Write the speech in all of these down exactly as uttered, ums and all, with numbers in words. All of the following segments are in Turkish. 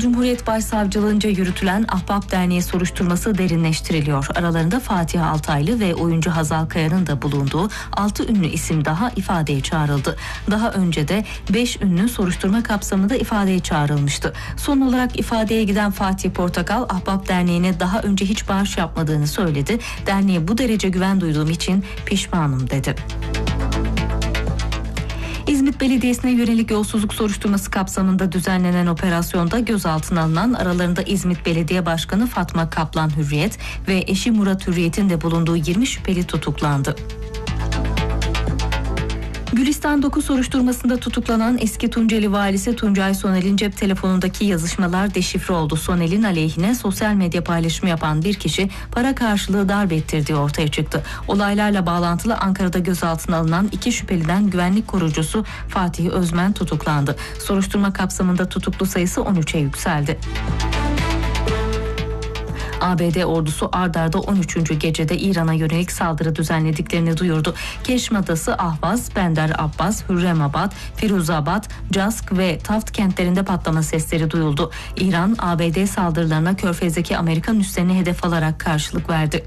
Cumhuriyet Başsavcılığınca yürütülen Ahbap Derneği soruşturması derinleştiriliyor. Aralarında Fatih Altaylı ve oyuncu Hazal Kaya'nın da bulunduğu altı ünlü isim daha ifadeye çağrıldı. Daha önce de beş ünlü soruşturma kapsamında ifadeye çağrılmıştı. Son olarak ifadeye giden Fatih Portakal, Ahbap Derneği'ne daha önce hiç bağış yapmadığını söyledi. Derneğe bu derece güven duyduğum için pişmanım dedi. İzmit Belediyesi'ne yönelik yolsuzluk soruşturması kapsamında düzenlenen operasyonda gözaltına alınan aralarında İzmit Belediye Başkanı Fatma Kaplan Hürriyet ve eşi Murat Hürriyet'in de bulunduğu yirmi şüpheli tutuklandı. Gülistan dokuz soruşturmasında tutuklanan eski Tunceli valisi Tuncay Soner'in cep telefonundaki yazışmalar deşifre oldu. Soner'in aleyhine sosyal medya paylaşımı yapan bir kişi para karşılığı darp ettirdiği ortaya çıktı. Olaylarla bağlantılı Ankara'da gözaltına alınan iki şüpheliden güvenlik korucusu Fatih Özmen tutuklandı. Soruşturma kapsamında tutuklu sayısı on üçe yükseldi. A B D ordusu ard arda on üçüncü gecede İran'a yönelik saldırı düzenlediklerini duyurdu. Keşm Adası, Ahvaz, Bender Abbas, Hürremabad, Firuzabad, Cask ve Taft kentlerinde patlama sesleri duyuldu. İran, A B D saldırılarına Körfez'deki Amerikan üslerini hedef alarak karşılık verdi.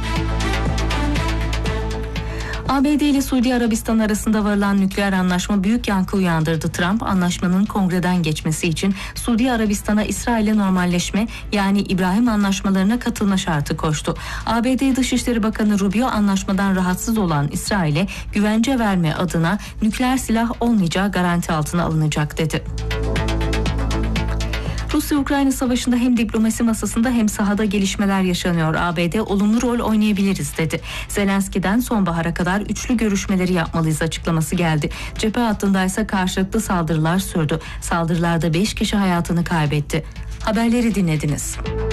A B D ile Suudi Arabistan arasında varılan nükleer anlaşma büyük yankı uyandırdı. Trump, anlaşmanın kongreden geçmesi için Suudi Arabistan'a İsrail'le normalleşme yani İbrahim anlaşmalarına katılma şartı koştu. A B D Dışişleri Bakanı Rubio, anlaşmadan rahatsız olan İsrail'e güvence verme adına nükleer silah olmayacağı garanti altına alınacak dedi. Rusya-Ukrayna savaşında hem diplomasi masasında hem sahada gelişmeler yaşanıyor. A B D olumlu rol oynayabiliriz dedi. Zelenski'den sonbahara kadar üçlü görüşmeleri yapmalıyız açıklaması geldi. Cephe hattındaysa karşılıklı saldırılar sürdü. Saldırılarda beş kişi hayatını kaybetti. Haberleri dinlediniz.